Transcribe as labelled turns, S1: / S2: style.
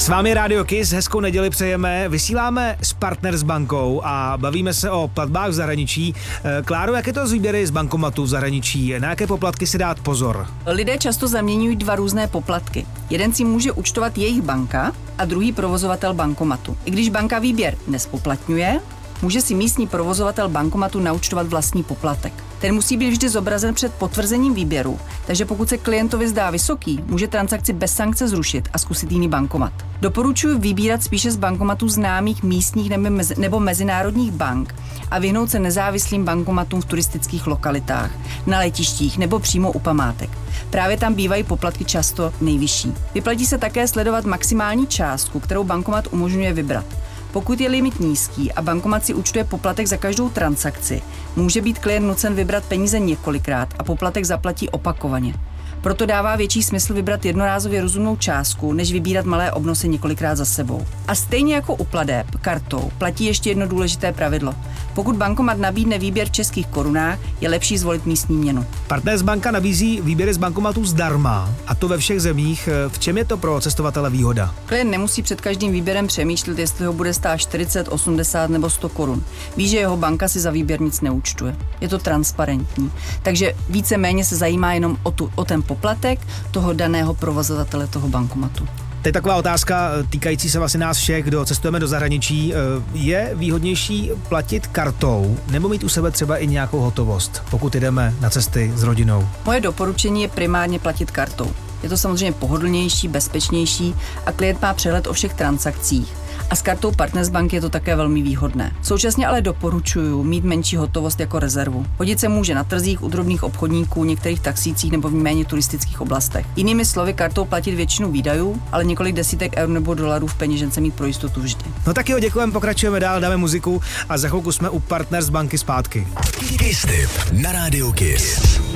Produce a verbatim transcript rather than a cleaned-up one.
S1: S vámi Radio Kiss, hezkou neděli přejeme, vysíláme s Partners bankou a bavíme se o platbách v zahraničí. Kláro, jak je to s výběry z bankomatu v zahraničí? Na jaké poplatky si dát pozor?
S2: Lidé často zaměňují dva různé poplatky. Jeden si může účtovat jejich banka a druhý provozovatel bankomatu. I když banka výběr nespoplatňuje, může si místní provozovatel bankomatu naúčtovat vlastní poplatek. Ten musí být vždy zobrazen před potvrzením výběru, takže pokud se klientovi zdá vysoký, může transakci bez sankce zrušit a zkusit jiný bankomat. Doporučuji vybírat spíše z bankomatů známých místních nebo, mezi, nebo mezinárodních bank a vyhnout se nezávislým bankomatům v turistických lokalitách, na letištích nebo přímo u památek. Právě tam bývají poplatky často nejvyšší. Vyplatí se také sledovat maximální částku, kterou bankomat umožňuje vybrat. Pokud je limit nízký a bankomat si účtuje poplatek za každou transakci, může být klient nucen vybrat peníze několikrát a poplatek zaplatí opakovaně. Proto dává větší smysl vybrat jednorázově rozumnou částku, než vybírat malé obnosy několikrát za sebou. A stejně jako u plateb kartou platí ještě jedno důležité pravidlo. Pokud bankomat nabídne výběr v českých korunách, je lepší zvolit místní měnu.
S1: Partners banka nabízí výběry z bankomatů zdarma, a to ve všech zemích. V čem je to pro cestovatele výhoda?
S2: Klient nemusí před každým výběrem přemýšlet, jestli ho bude stát čtyřicet, osmdesát nebo sto korun. Ví, že jeho banka si za výběr nic neúčtuje. Je to transparentní. Takže víceméně se zajímá jenom o, tu, o ten poplatek toho daného provozovatele toho bankomatu.
S1: Teď taková otázka týkající se vlastně nás všech, kdo cestujeme do zahraničí. Je výhodnější platit kartou nebo mít u sebe třeba i nějakou hotovost, pokud jdeme na cesty s rodinou?
S2: Moje doporučení je primárně platit kartou. Je to samozřejmě pohodlnější, bezpečnější a klient má přehled o všech transakcích. A s kartou Partners banky je to také velmi výhodné. Současně ale doporučuji mít menší hotovost jako rezervu. Hodit se může na trzích, u drobných obchodníků, některých taxících nebo v méně turistických oblastech. Jinými slovy, kartou platit většinu výdajů, ale několik desítek eur nebo dolarů v peněžence mít pro jistotu vždy.
S1: No tak jo, děkujeme, pokračujeme dál, dáme muziku a za chvilku jsme u Partners banky zpátky.
S3: Kiss Tip na Radio Kiss.